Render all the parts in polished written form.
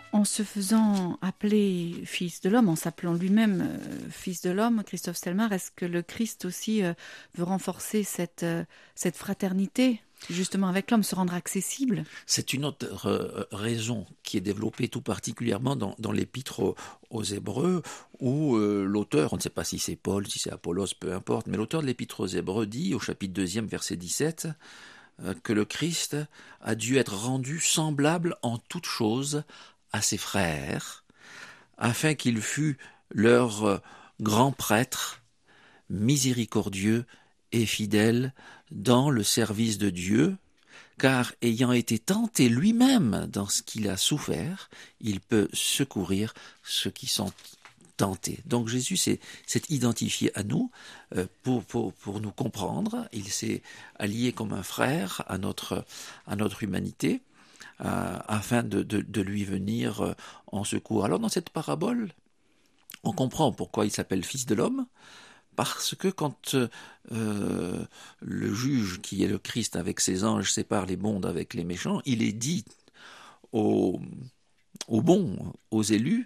En se faisant appeler fils de l'homme, en s'appelant lui-même fils de l'homme, Christophe Stelmar, est-ce que le Christ aussi veut renforcer cette fraternité, justement avec l'homme, se rendre accessible? C'est une autre raison qui est développée tout particulièrement dans l'épître aux Hébreux, où l'auteur, on ne sait pas si c'est Paul, si c'est Apollos, peu importe, mais l'auteur de l'épître aux Hébreux dit, au chapitre 2, verset 17, que le Christ a dû être rendu semblable en toutes choses à ses frères, afin qu'il fût leur grand prêtre, miséricordieux et fidèle dans le service de Dieu, car ayant été tenté lui-même dans ce qu'il a souffert, il peut secourir ceux qui sont tentés. Donc Jésus s'est identifié à nous pour nous comprendre, il s'est allié comme un frère à notre humanité, afin de lui venir en secours. Alors dans cette parabole, on comprend pourquoi il s'appelle fils de l'homme, parce que quand le juge, qui est le Christ avec ses anges, sépare les bons avec les méchants, il est dit aux bons, aux élus,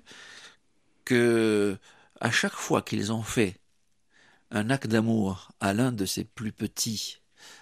que à chaque fois qu'ils ont fait un acte d'amour à l'un de ses plus petits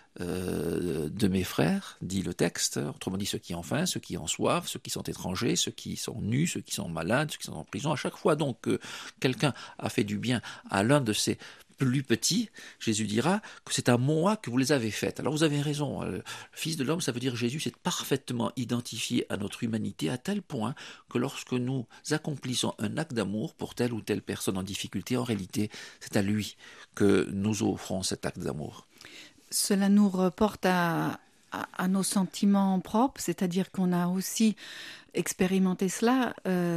de mes frères, dit le texte, autrement dit ceux qui ont faim, ceux qui ont soif, ceux qui sont étrangers, ceux qui sont nus, ceux qui sont malades, ceux qui sont en prison. À chaque fois donc que quelqu'un a fait du bien à l'un de ces plus petits, Jésus dira que c'est à moi que vous les avez faites. Alors vous avez raison, le Fils de l'homme, ça veut dire Jésus s'est parfaitement identifié à notre humanité à tel point que lorsque nous accomplissons un acte d'amour pour telle ou telle personne en difficulté, en réalité, c'est à lui que nous offrons cet acte d'amour. Cela nous reporte à nos sentiments propres, c'est-à-dire qu'on a aussi expérimenté cela.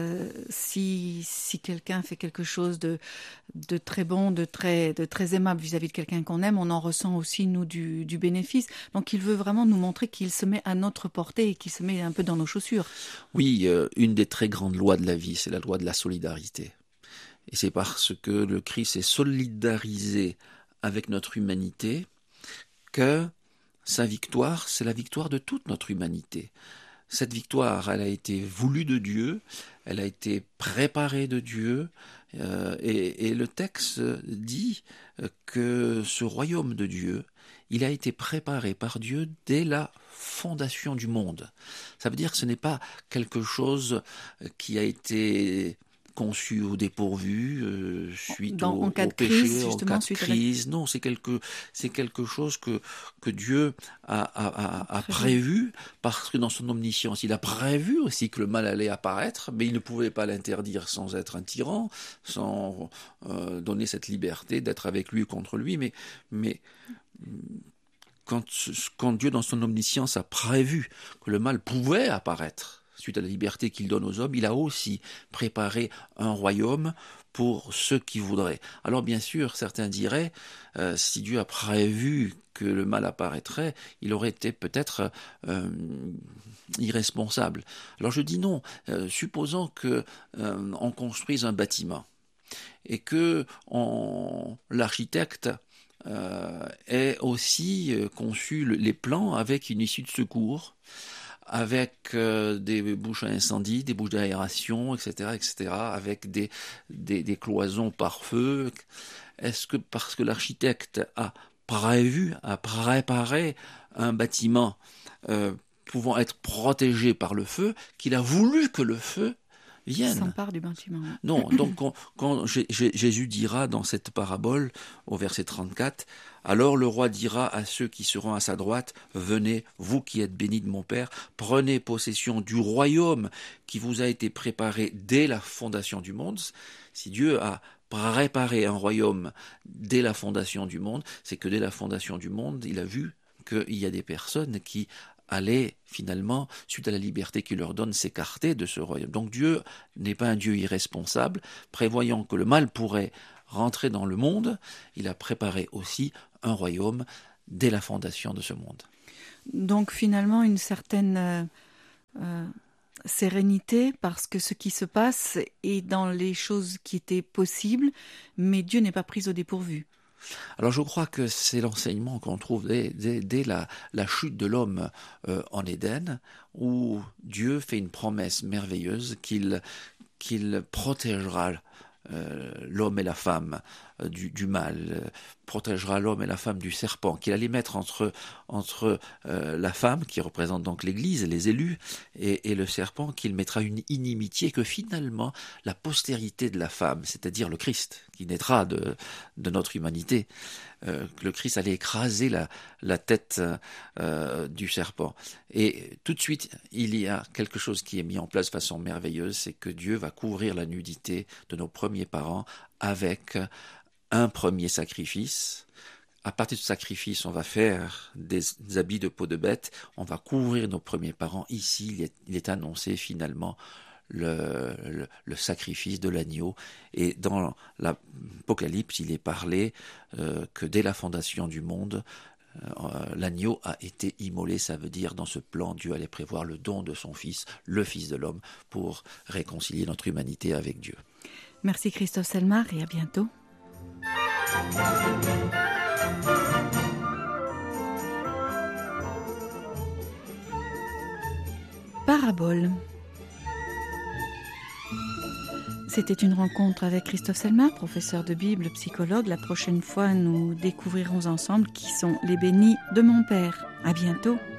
Si quelqu'un fait quelque chose de très bon, de très aimable vis-à-vis de quelqu'un qu'on aime, on en ressent aussi, nous, du bénéfice. Donc il veut vraiment nous montrer qu'il se met à notre portée et qu'il se met un peu dans nos chaussures. Oui, une des très grandes lois de la vie, c'est la loi de la solidarité. Et c'est parce que le Christ est solidarisé avec notre humanité que sa victoire, c'est la victoire de toute notre humanité. Cette victoire, elle a été voulue de Dieu, elle a été préparée de Dieu, et le texte dit que ce royaume de Dieu, il a été préparé par Dieu dès la fondation du monde. Ça veut dire que ce n'est pas quelque chose qui a été conçu au dépourvu, suite En au cas de péché, crise, en cas justement, de suite à crise. Non, c'est quelque chose que Dieu a prévu, parce que dans son omniscience, il a prévu aussi que le mal allait apparaître, mais il ne pouvait pas l'interdire sans être un tyran, sans donner cette liberté d'être avec lui ou contre lui, mais quand Dieu, dans son omniscience, a prévu que le mal pouvait apparaître, suite à la liberté qu'il donne aux hommes, il a aussi préparé un royaume pour ceux qui voudraient. Alors bien sûr, certains diraient, si Dieu a prévu que le mal apparaîtrait, il aurait été peut-être irresponsable. Alors je dis non, supposons que on construise un bâtiment et que l'architecte ait aussi conçu les plans avec une issue de secours, avec des bouches à incendie, des bouches d'aération, etc., avec des cloisons par feu. Est-ce que parce que l'architecte a préparé un bâtiment pouvant être protégé par le feu, qu'il a voulu que le feu vienne? S'empare du bâtiment. Non, donc quand Jésus dira dans cette parabole, au verset 34, « Alors le roi dira à ceux qui seront à sa droite, « Venez, vous qui êtes bénis de mon Père, prenez possession du royaume qui vous a été préparé dès la fondation du monde. » Si Dieu a préparé un royaume dès la fondation du monde, c'est que dès la fondation du monde, il a vu qu'il y a des personnes qui allaient finalement, suite à la liberté qu'il leur donne, s'écarter de ce royaume. Donc Dieu n'est pas un Dieu irresponsable. Prévoyant que le mal pourrait rentrer dans le monde, il a préparé aussi un royaume dès la fondation de ce monde. Donc finalement, une certaine sérénité, parce que ce qui se passe est dans les choses qui étaient possibles, mais Dieu n'est pas pris au dépourvu. Alors je crois que c'est l'enseignement qu'on trouve dès la chute de l'homme en Éden, où Dieu fait une promesse merveilleuse qu'il protégera l'homme et la femme du mal, protégera l'homme et la femme du serpent, qu'il allait mettre entre la femme, qui représente donc l'Église, les élus, et le serpent, qu'il mettra une inimitié, que finalement la postérité de la femme, c'est-à-dire le Christ, qui naîtra de notre humanité, que le Christ allait écraser la tête du serpent. Et tout de suite, il y a quelque chose qui est mis en place de façon merveilleuse, c'est que Dieu va couvrir la nudité de nos premiers parents avec un premier sacrifice. À partir de ce sacrifice, on va faire des habits de peau de bête, on va couvrir nos premiers parents. Ici, il est annoncé finalement le sacrifice de l'agneau. Et dans l'Apocalypse, il est parlé que dès la fondation du monde, l'agneau a été immolé. Ça veut dire, dans ce plan, Dieu allait prévoir le don de son Fils, le Fils de l'homme, pour réconcilier notre humanité avec Dieu. Merci Christophe Selmar et à bientôt. Parabole. C'était une rencontre avec Christophe Selmar, professeur de Bible, psychologue. La prochaine fois, nous découvrirons ensemble qui sont les bénis de mon Père. À bientôt.